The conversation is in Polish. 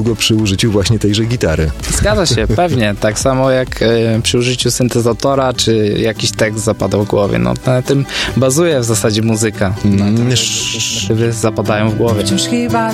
długo przy użyciu właśnie tejże gitary. Zgadza się, pewnie. Tak samo jak przy użyciu syntezatora, czy jakiś tekst zapadał w głowie. No, na tym bazuje w zasadzie muzyka. Na tym, że zapadają w głowie. Wciąż chyba